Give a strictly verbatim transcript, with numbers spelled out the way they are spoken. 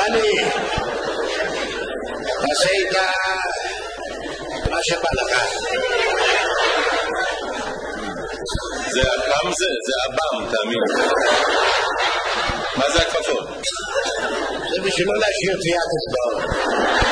בני, תעשה איתה מה שבא לך. זה אבם זה? זה אבם, תאמין. מה זה הכפפות? זה בשביל לא להשאיר טביעת אצבעות.